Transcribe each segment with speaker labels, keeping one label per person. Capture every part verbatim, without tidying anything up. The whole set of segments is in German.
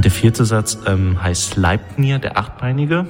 Speaker 1: Und der vierte Satz ähm, heißt Sleipnir, der Achtbeinige.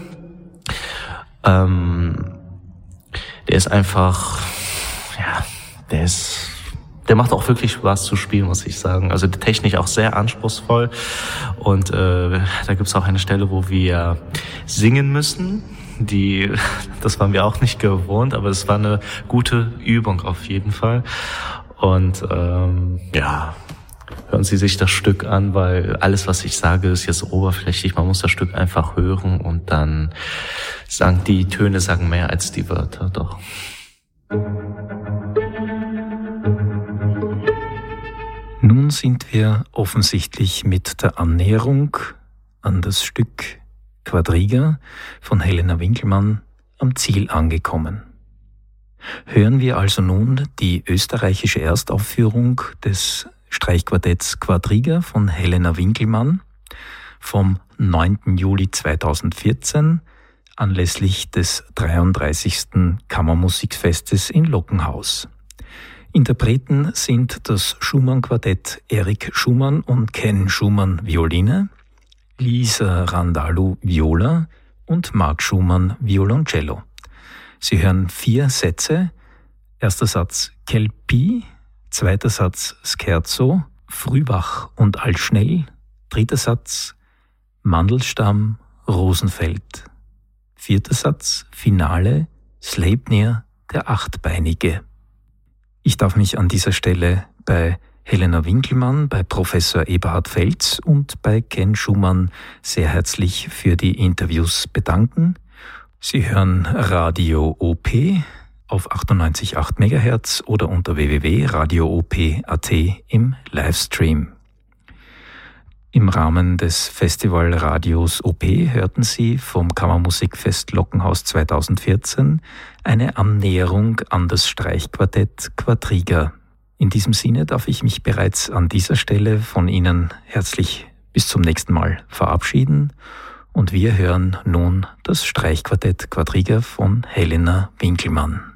Speaker 1: Ähm, der ist einfach, ja, der ist, der macht auch wirklich Spaß zu spielen, muss ich sagen. Also die Technik auch sehr anspruchsvoll. Und äh, da gibt's auch eine Stelle, wo wir singen müssen. Die, das waren wir auch nicht gewohnt, aber es war eine gute Übung auf jeden Fall. Und ähm, ja, hören Sie sich das Stück an, weil alles, was ich sage, ist jetzt oberflächlich. Man muss das Stück einfach hören und dann sagen die Töne sagen mehr als die Wörter, doch.
Speaker 2: Nun sind wir offensichtlich mit der Annäherung an das Stück Quadriga von Helena Winkelmann am Ziel angekommen. Hören wir also nun die österreichische Erstaufführung des Streichquartetts Quadriga von Helena Winkelmann vom neunten Juli zweitausendvierzehn anlässlich des dreiunddreißigsten Kammermusikfestes in Lockenhaus. Interpreten sind das Schumann-Quartett Erik Schumann und Ken Schumann Violine, Lisa Randalu Viola und Marc Schumann Violoncello. Sie hören vier Sätze. Erster Satz Kelpie, zweiter Satz Scherzo, Frühwach und Altschnell, dritter Satz Mandelstamm, Rosenfeld, vierter Satz Finale Sleipnir, der Achtbeinige. Ich darf mich an dieser Stelle bei Helena Winkelmann, bei Professor Eberhard Feltz und bei Ken Schumann sehr herzlich für die Interviews bedanken. Sie hören Radio O P auf achtundneunzig Komma acht Megahertz oder unter w w w punkt radio o p punkt a t im Livestream. Im Rahmen des Festivalradios O P hörten Sie vom Kammermusikfest Lockenhaus zweitausendvierzehn eine Annäherung an das Streichquartett Quadriga. In diesem Sinne darf ich mich bereits an dieser Stelle von Ihnen herzlich bis zum nächsten Mal verabschieden und wir hören nun das Streichquartett Quadriga von Helena Winkelmann.